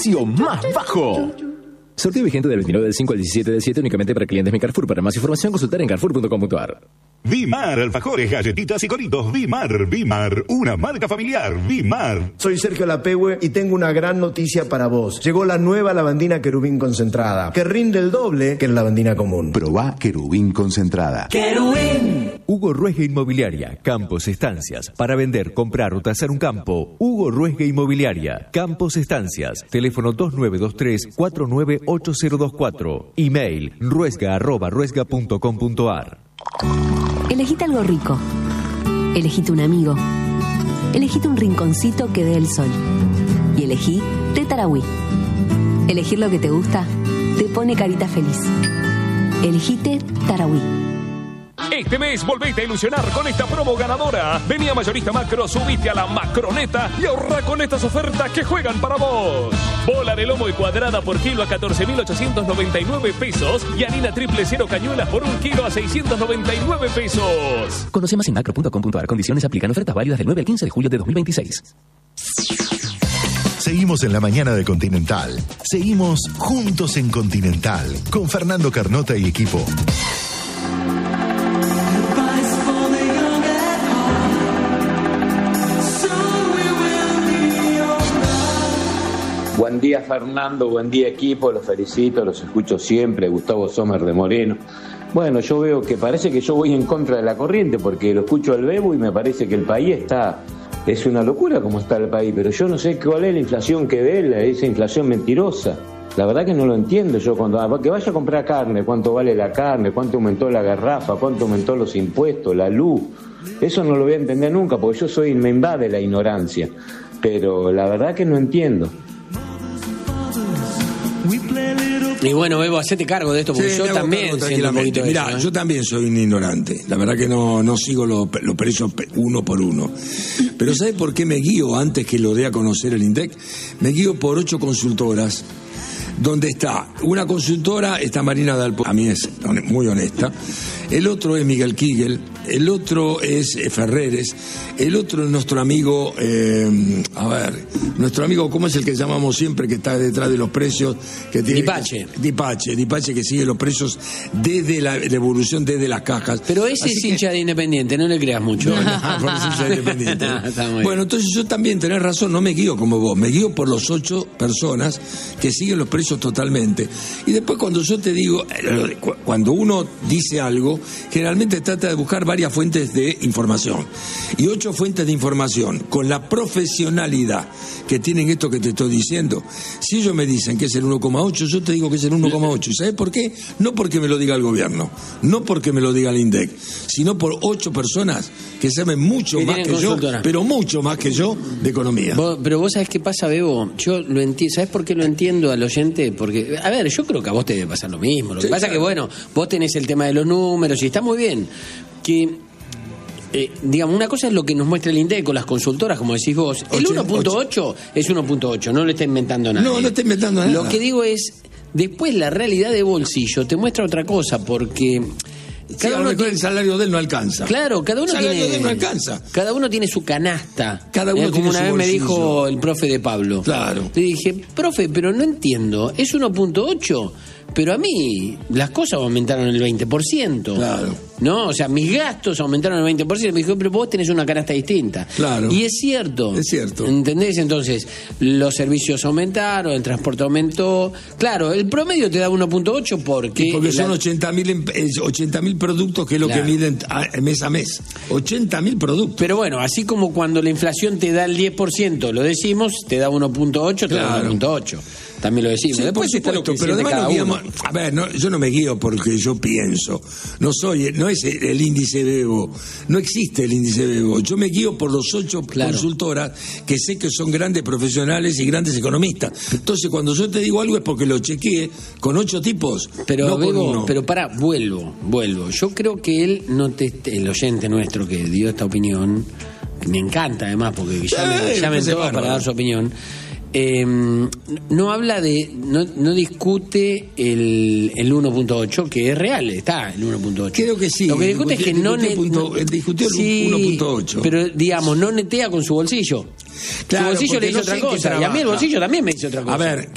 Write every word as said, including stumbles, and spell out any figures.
precio más bajo. Sorteo vigente del veintinueve del cinco al diecisiete del siete únicamente para clientes de Carrefour. Para más información consultar en carrefour punto com punto a r. Vimar, alfajores, galletitas y coritos. Vimar, Vimar, una marca familiar. Vimar. Soy Sergio Lapehue y tengo una gran noticia para vos. Llegó la nueva lavandina Querubín concentrada, que rinde el doble que la lavandina común. Probá Querubín concentrada. ¡Querubín! Hugo Ruesga Inmobiliaria, Campos Estancias. Para vender, comprar o tasar un campo, Hugo Ruesga Inmobiliaria, Campos Estancias. Teléfono dos nueve dos tres, cuatro nueve ocho cero dos cuatro. Email ruesga arroba ruesga punto com punto a r. Elegite algo rico. Elegite un amigo. Elegite un rinconcito que dé el sol. Y elegí Té Tarahui. Elegir lo que te gusta te pone carita feliz. Elegite Tarahui. Este mes volvete a ilusionar con esta promo ganadora. Vení a Mayorista Macro, subite a la Macroneta y ahorra con estas ofertas que juegan para vos. Bola de lomo y cuadrada por kilo a catorce mil ochocientos noventa y nueve pesos y harina triple cero cañuelas por un kilo a seiscientos noventa y nueve pesos. Conoce más en macro punto com punto a r. Condiciones aplican. Ofertas válidas del nueve al quince de julio de dos mil veintiséis. Seguimos en la mañana de Continental. Seguimos juntos en Continental con Fernando Carnota y equipo. Buen día Fernando, buen día equipo, los felicito, los escucho siempre, Gustavo Sommer de Moreno. Bueno, yo veo que parece que yo voy en contra de la corriente porque lo escucho al Bebo y me parece que el país está, es una locura como está el país, pero yo no sé cuál es la inflación que ve él, esa inflación mentirosa. La verdad que no lo entiendo yo, cuando que vaya a comprar carne, cuánto vale la carne, cuánto aumentó la garrafa, cuánto aumentó los impuestos, la luz. Eso no lo voy a entender nunca porque yo soy, me invade la ignorancia, pero la verdad que no entiendo. Y bueno, Bebo, hacete cargo de esto, porque sí, yo también siento un poquito de Mirá, eso, ¿eh? yo también soy un ignorante. La verdad que no, no sigo los lo precios uno por uno. Pero ¿sabes por qué me guío antes que lo dé a conocer el INDEC? Me guío por ocho consultoras, donde está una consultora, está Marina Dalpo, a mí es muy honesta. El otro es Miguel Kigel, el otro es Ferreres, el otro es nuestro amigo, eh, a ver, nuestro amigo, ¿cómo es el que llamamos siempre que está detrás de los precios? Que tiene, Dipache. Dipache, Dipache que sigue los precios desde la, la evolución desde las cajas. Pero ese Así es que, hincha de Independiente, no le creas mucho. No, no, por eso es hincha de Independiente. Bueno, entonces yo también, tenés razón, no me guío como vos, me guío por los ocho personas que siguen los precios totalmente. Y después cuando yo te digo, cuando uno dice algo, generalmente trata de buscar varias fuentes de información. Y ocho fuentes de información, con la profesionalidad que tienen esto que te estoy diciendo, si ellos me dicen que es el uno coma ocho, yo te digo que es el uno coma ocho. ¿Y sabes por qué? No porque me lo diga el gobierno, no porque me lo diga el INDEC, sino por ocho personas que saben mucho más que yo, pero mucho más que yo, de economía. Vos, pero vos sabés qué pasa, Bebo, yo lo entiendo. ¿Sabés por qué lo entiendo al oyente? Porque, a ver, yo creo que a vos te debe pasar lo mismo. Lo que sí, pasa es claro. que, bueno, vos tenés el tema de los números y está muy bien. Que, eh, digamos, una cosa es lo que nos muestra el INDEC con las consultoras, como decís vos. El uno punto ocho es uno punto ocho, no lo está inventando nadie. No, no está inventando nada. Lo que digo es, después la realidad de bolsillo te muestra otra cosa, porque... Cada sí, uno a lo mejor tiene, el salario de él no alcanza. Claro, cada uno el salario tiene, de él no alcanza. Cada uno tiene su canasta. Cada uno eh, tiene como una su vez bolsillo. Me dijo el profe de Pablo. Claro. Le dije, profe, pero no entiendo, es uno punto ocho, pero a mí las cosas aumentaron el veinte por ciento. Claro. No, o sea, mis gastos aumentaron el veinte por ciento. Me dijo, pero vos tenés una canasta distinta. Claro. Y es cierto. Es cierto. ¿Entendés? Entonces, los servicios aumentaron, el transporte aumentó. Claro, el promedio te da uno punto ocho porque... Y porque la... son ochenta mil productos, que es lo claro. que miden a, mes a mes. ochenta mil productos. Pero bueno, así como cuando la inflación te da el diez por ciento, lo decimos, te da uno punto ocho, te claro. da uno punto ocho. También lo decimos. Sí, después está lo que pero además cada nos guiamos, uno. A ver, no, yo no me guío porque yo pienso. No soy, no es el, el índice Bebo. No existe el índice Bebo. Yo me guío por los ocho claro. consultoras que sé que son grandes profesionales y grandes economistas. Entonces, cuando yo te digo algo es porque lo chequeé con ocho tipos. Pero no Bebo, con uno. pero para, vuelvo, vuelvo. Yo creo que él no te, el oyente nuestro que dio esta opinión, que me encanta además porque llamen, eh, llamen todos bárbaro. para dar su opinión. Eh, no habla de, no, no discute el, el uno punto ocho, que es real, está el uno punto ocho. Creo que sí. Lo que discute es que no, ne, punto, no discutió sí, el uno punto ocho. Pero digamos, no netea con su bolsillo. Claro, su bolsillo le dice no otra cosa. Y a mí el bolsillo también me dice otra cosa. A ver.